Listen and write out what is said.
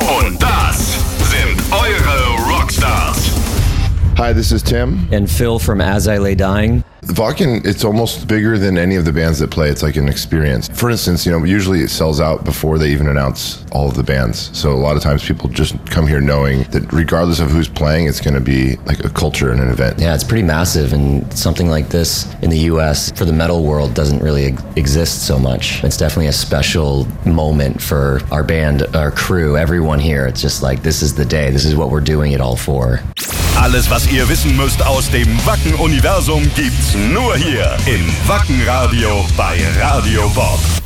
Und das sind eure Rockstars. Hi, this is Tim. And Phil from As I Lay Dying. Wacken, it's almost bigger than any of the bands that play. It's like an experience. For instance, usually it sells out before they even announce all of the bands. So a lot of times people just come here knowing that regardless of who's playing, it's going to be like a culture and an event. Yeah, it's pretty massive, and something like this in the US for the metal world doesn't really exist so much. It's definitely a special moment for our band, our crew, everyone here. It's just like, this is the day, this is what we're doing it all for. Alles, was ihr wissen müsst aus dem Wacken-Universum, gibt's nur hier im Wacken-Radio bei Radio Bob.